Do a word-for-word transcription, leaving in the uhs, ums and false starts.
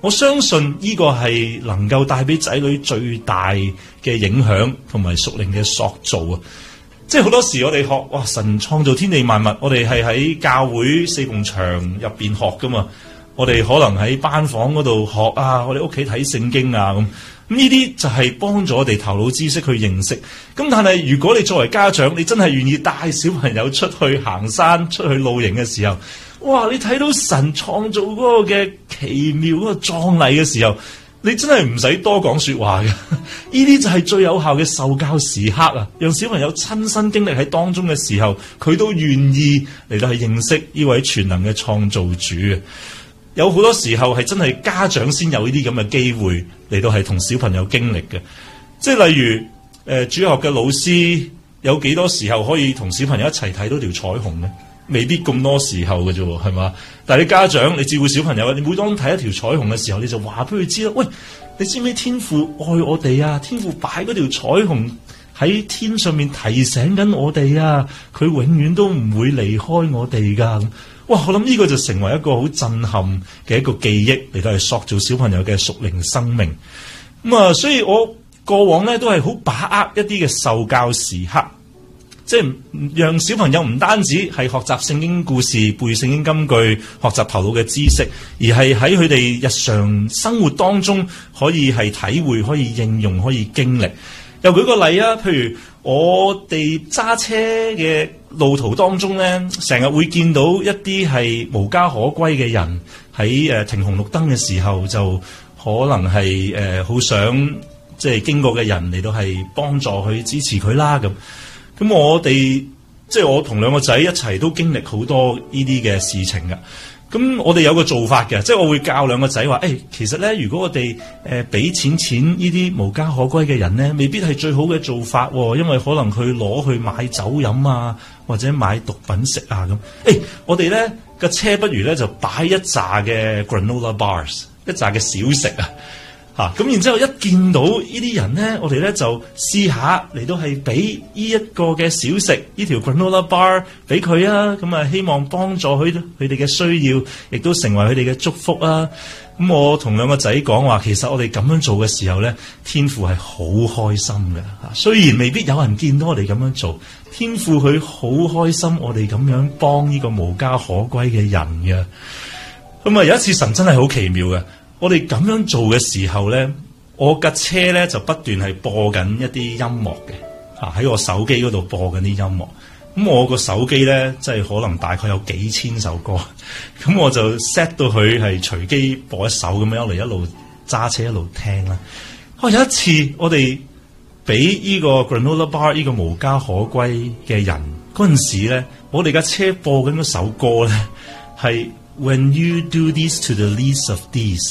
我相信呢個係能夠帶俾仔女最大嘅影響同埋屬靈嘅塑造啊！即係好多時我哋學哇神創造天地萬物，我哋係喺教會四埲牆入邊學噶嘛，我哋可能喺班房嗰度學啊，我哋屋企睇聖經啊咁，咁呢啲就係幫助我哋頭腦知識去認識。咁但係如果你作為家長，你真係願意帶小朋友出去行山、出去露營嘅時候，哇！你睇到神創造嗰個嘅奇妙、嗰個壯麗嘅時候，你真係唔使多講說話嘅。呢啲就係最有效嘅受教時刻啊！讓小朋友親身經歷喺當中嘅時候，佢都願意嚟到去認識呢位全能嘅創造主啊！有好多時候係真係家長先有呢啲咁嘅機會嚟到係同小朋友經歷嘅。即係例如誒、呃，主學嘅老師有幾多時候可以同小朋友一齊睇到條彩虹呢？未必咁多時候嘅啫，係嘛？但係你家長，你照顧小朋友，你每當睇一條彩虹嘅時候，你就話俾佢知啦。喂，你知唔知天父愛我哋啊？天父擺嗰條彩虹喺天上面提醒緊我哋啊！佢永遠都唔會離開我哋噶。哇！我諗呢個就成為一個好震撼嘅一個記憶嚟到係塑造小朋友嘅屬靈生命。咁、嗯、啊，所以我過往咧都係好把握一啲嘅受教時刻。即係讓小朋友唔單止係學習聖經故事、背聖經金句、學習頭腦嘅知識，而係喺佢哋日常生活當中可以係體會、可以應用、可以經歷。又舉個例啊，譬如我哋揸車嘅路途當中咧，成日會見到一啲係無家可歸嘅人喺誒停紅綠燈嘅時候，就可能係誒好想即係經過嘅人嚟到係幫助去支持佢啦咁。咁我哋即係我同兩個仔一齊都經歷好多呢啲嘅事情噶。咁我哋有個做法嘅，即係我會教兩個仔話：誒、欸，其實咧，如果我哋誒俾錢錢呢啲無家可歸嘅人咧，未必係最好嘅做法，因為可能佢攞去買酒飲啊，或者買毒品食啊咁。誒、欸，我哋咧個車不如咧就擺一紮嘅 granola bars， 一紮嘅小食啊。嚇！咁、啊、然之後一見到呢啲人咧，我哋咧就試下嚟到係俾呢一個嘅小食，呢條 granola bar 俾佢啊！咁啊，希望幫助佢佢哋嘅需要，亦都成為佢哋嘅祝福啊！咁、嗯、我同兩個仔講話，其實我哋咁樣做嘅時候咧，天父係好開心嘅嚇。雖然未必有人見到我哋咁樣做，天父佢好開心，我哋咁樣幫呢個無家可歸嘅人嘅。咁、嗯、啊，有一次神真係好奇妙嘅。我哋咁樣做嘅時候咧，我架車咧就不斷係播緊一啲音樂嘅，嚇喺我手機嗰度播緊啲音樂。咁我個手機咧，即係可能大概有幾千首歌，咁我就 set 到佢係隨機播一首咁樣嚟一路揸車一路聽啦。哦，有一次我哋俾呢個 granola bar 呢個無家可歸嘅人嗰陣時咧，我哋架車播緊嗰首歌咧係 When you do this to the least of these。